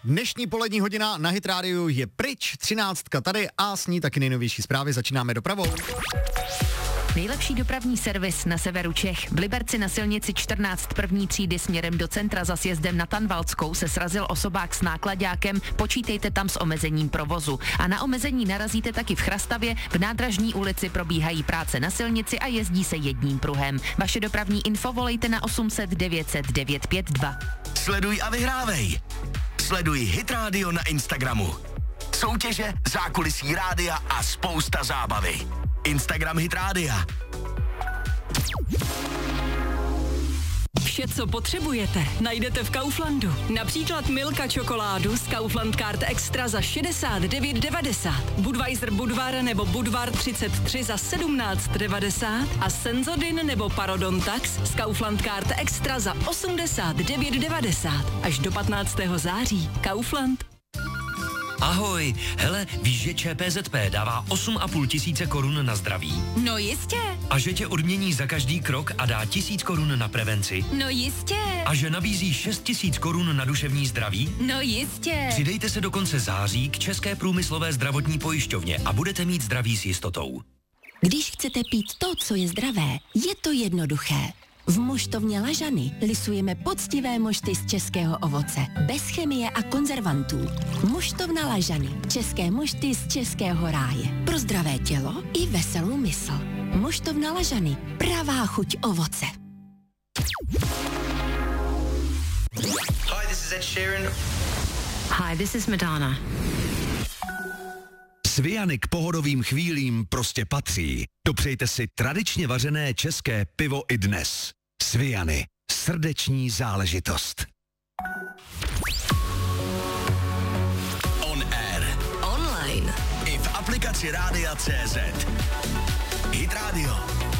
Dnešní polední hodina na Hit Rádiu je pryč, 13 tady a s ní taky nejnovější zprávy. Začínáme dopravou. Nejlepší dopravní servis na severu Čech. V Liberci na silnici 14 první třídy směrem do centra za sjezdem na Tanvaldskou se srazil osobák s náklaďákem, počítejte tam s omezením provozu. A na omezení narazíte taky v Chrastavě, v Nádražní ulici probíhají práce na silnici a jezdí se jedním pruhem. Vaše dopravní info volejte na 800 900 952. Sleduj a vyhrávej. Sleduj Hit Radio na Instagramu. Soutěže, zákulisí rádia a spousta zábavy. Instagram Hit Rádia. Vše, co potřebujete, najdete v Kauflandu. Například Milka čokoládu z Kaufland Card Extra za 69,90. Budweiser Budvar nebo Budvar 33 za 17,90. A Senzodin nebo Parodontax z Kaufland Card Extra za 89,90. Až do 15. září. Kaufland. Ahoj, hele, víš, že ČPZP dává 8,5 tisíce korun na zdraví? No jistě. A že tě odmění za každý krok a dá 1000 korun na prevenci? No jistě. A že nabízí 6 000 korun na duševní zdraví? No jistě. Přidejte se do konce září k České průmyslové zdravotní pojišťovně a budete mít zdraví s jistotou. Když chcete pít to, co je zdravé, je to jednoduché. V moštovně Lažany lisujeme poctivé mošty z českého ovoce, bez chemie a konzervantů. Moštovna Lažany, české mošty z českého ráje. Pro zdravé tělo i veselou mysl. Moštovna Lažany, pravá chuť ovoce. Hi, this is Ed Sheeran. Hi, this is Madonna. Sviany k pohodovým chvílím prostě patří. Dopřejte si tradičně vařené české pivo i dnes. Sviany. Srdeční záležitost. On air. Online. I v aplikaci Rádia.cz. Hit Radio.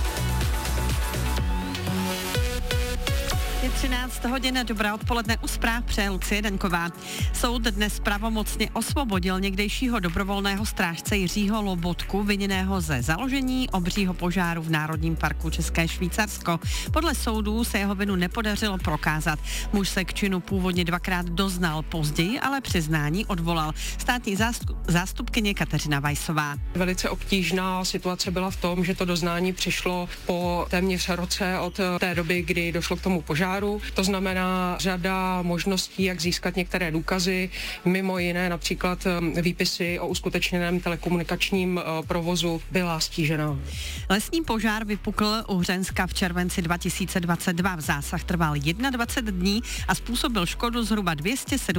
Je 13 hodin, dobré odpoledne, u zpráv přeje Lucie Daňková. Soud dnes pravomocně osvobodil někdejšího dobrovolného strážce Jiřího Lobotku, viněného ze založení obřího požáru v Národním parku České Švýcarsko. Podle soudů se jeho vinu nepodařilo prokázat. Muž se k činu původně dvakrát doznal, později ale přiznání odvolal. Státní zástupkyně Kateřina Weissová. Velice obtížná situace byla v tom, že to doznání přišlo po téměř roce od té doby, kdy došlo k tomu požáru. To znamená řada možností, jak získat některé důkazy, mimo jiné například výpisy o uskutečněném telekomunikačním provozu byla stížena. Lesní požár vypukl u Hřenska v červenci 2022. V zásah trval 21 dní a způsobil škodu zhruba 270